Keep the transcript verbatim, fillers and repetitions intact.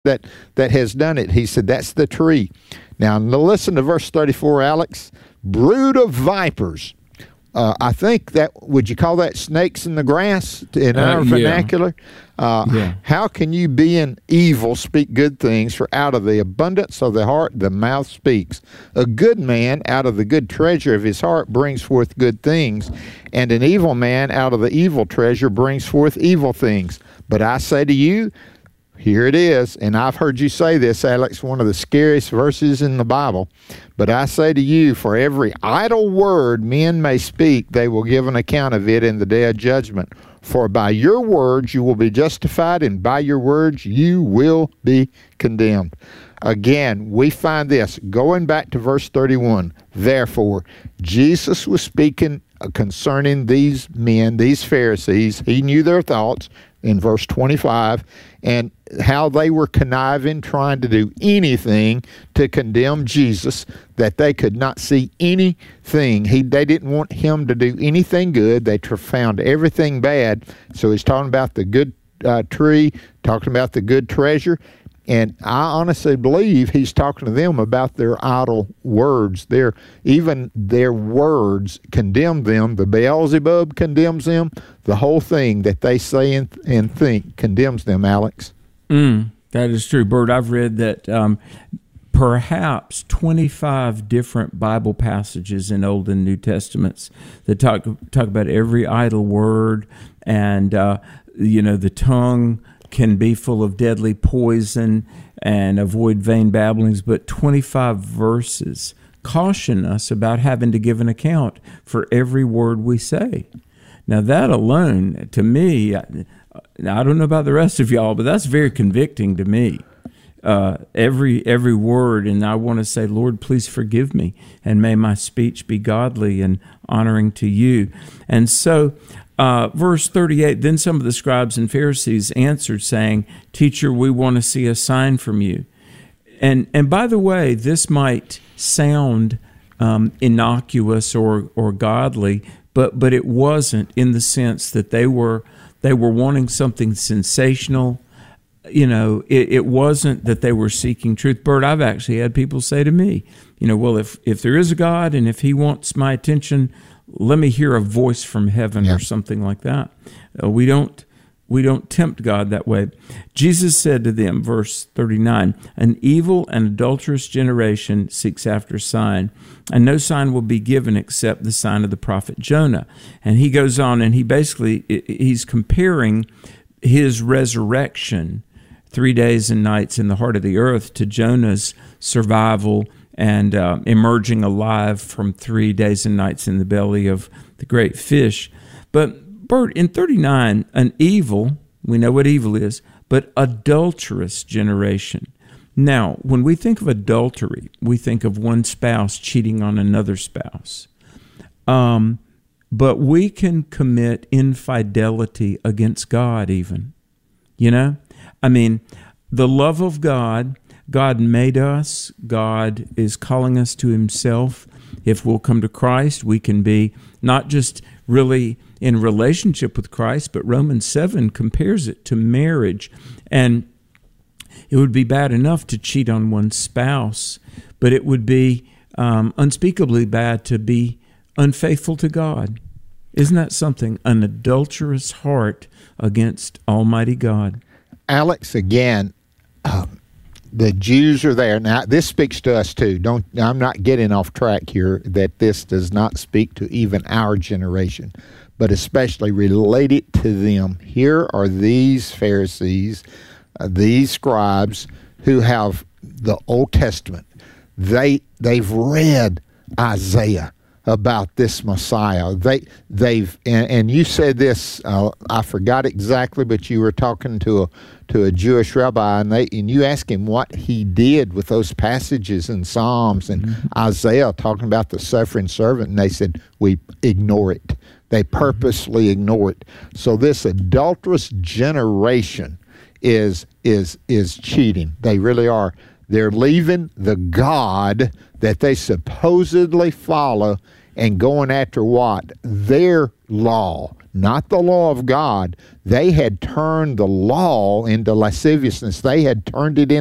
that, that has done it. He said, that's the tree. Now, listen to verse thirty-four, Alex. Brood of vipers. Uh, I think that, would you call that snakes in the grass in Uh, our yeah. vernacular? Uh, Yeah. How can you, being evil, speak good things? For out of the abundance of the heart, the mouth speaks. A good man out of the good treasure of his heart brings forth good things, and an evil man out of the evil treasure brings forth evil things. But I say to you, here it is, and I've heard you say this, Alex, one of the scariest verses in the Bible. But I say to you, for every idle word men may speak, they will give an account of it in the day of judgment. For by your words you will be justified, and by your words you will be condemned. Again, we find this, going back to verse thirty-one. Therefore, Jesus was speaking concerning these men, these Pharisees. He knew their thoughts in verse twenty-five, and how they were conniving, trying to do anything to condemn Jesus, that they could not see anything. He, they didn't want him to do anything good. They tr- found everything bad. So he's talking about the good uh, tree, talking about the good treasure. And I honestly believe he's talking to them about their idle words. Their, even their words condemn them. The Beelzebub condemns them. The whole thing that they say and, and think condemns them, Alex. Mm, that is true. Bert, I've read that um, perhaps twenty-five different Bible passages in Old and New Testaments that talk talk about every idle word, and, uh, you know, the tongue can be full of deadly poison, and avoid vain babblings, but twenty-five verses caution us about having to give an account for every word we say. Now that alone, to me, I, I don't know about the rest of y'all, but that's very convicting to me. Uh, every every word, and I want to say, Lord, please forgive me, and may my speech be godly and honoring to you. And so, Uh, verse thirty-eight, then some of the scribes and Pharisees answered, saying, Teacher, we want to see a sign from you. And and by the way, this might sound um, innocuous or or godly, but but it wasn't, in the sense that they were they were wanting something sensational. You know, it, it wasn't that they were seeking truth. Bert, I've actually had people say to me, you know, well, if if there is a God and if he wants my attention, let me hear a voice from heaven, yeah, or something like that. Uh, we don't we don't tempt God that way. Jesus said to them, verse thirty-nine, an evil and adulterous generation seeks after a sign, and no sign will be given except the sign of the prophet Jonah. And he goes on, and he basically, he's comparing his resurrection, three days and nights in the heart of the earth, to Jonah's survival and uh, emerging alive from three days and nights in the belly of the great fish. But, Bert, in thirty-nine, an evil, we know what evil is, but adulterous generation. Now, when we think of adultery, we think of one spouse cheating on another spouse. Um, but we can commit infidelity against God even. You know? I mean, the love of God, God made us. God is calling us to himself. If we'll come to Christ, we can be not just really in relationship with Christ, but Romans seven compares it to marriage. And it would be bad enough to cheat on one's spouse, but it would be um, unspeakably bad to be unfaithful to God. Isn't that something? An adulterous heart against Almighty God. Alex, again, um, the Jews are there. Now, this speaks to us too. Don't, I'm not getting off track here, that this does not speak to even our generation, but especially related to them. Here are these Pharisees, uh, these scribes who have the Old Testament. They, they've read Isaiah about this Messiah. They, they've, and, and you said this, uh, I forgot exactly, but you were talking to a, to a Jewish rabbi, and they, and you asked him what he did with those passages in Psalms and mm-hmm. Isaiah talking about the suffering servant, and they said, we ignore it. They purposely ignore it. So this adulterous generation is, is, is cheating. They really are. They're leaving the God that they supposedly follow, and going after what? Their law, not the law of God. They had turned the law into lasciviousness. They had turned it into